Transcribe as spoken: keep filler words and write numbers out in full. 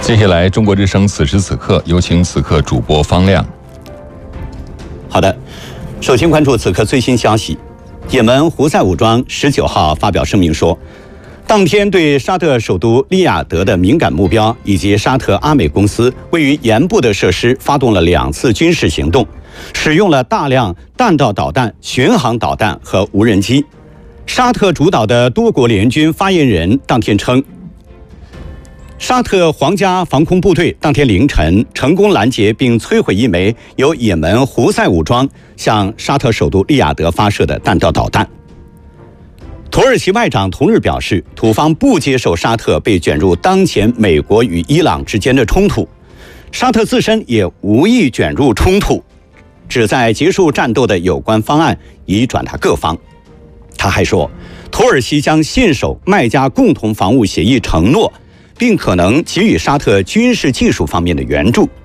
接下来，中国之声此时此刻有请此刻主播方亮。 好的，首先关注此刻最新消息。也门胡塞武装十九号发表声明说，当天对沙特首都利雅得的敏感目标以及沙特阿美公司位于盐部的设施发动了两次军事行动，使用了大量弹道导弹、巡航导弹和无人机。沙特主导的多国联军发言人当天称，沙特皇家防空部队当天凌晨成功拦截并摧毁一枚由也门胡塞武装向沙特首都利雅得发射的弹道导弹。土耳其外长同日表示，土方不接受沙特被卷入当前美国与伊朗之间的冲突，沙特自身也无意卷入冲突，旨在结束战斗的有关方案已转达各方。他还说，土耳其将信守麦加共同防务协议承诺，并可能给予沙特军事技术方面的援助，